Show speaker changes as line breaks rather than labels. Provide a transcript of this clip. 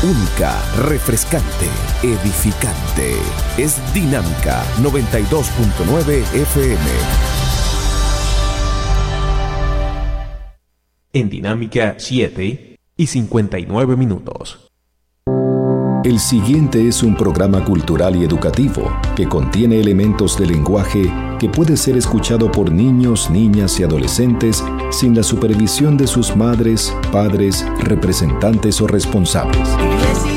única, refrescante, edificante. Es Dinámica 92.9 FM.
En Dinámica 7:59.
El siguiente es un programa cultural y educativo que contiene elementos de lenguaje que puede ser escuchado por niños, niñas y adolescentes sin la supervisión de sus madres, padres, representantes o responsables.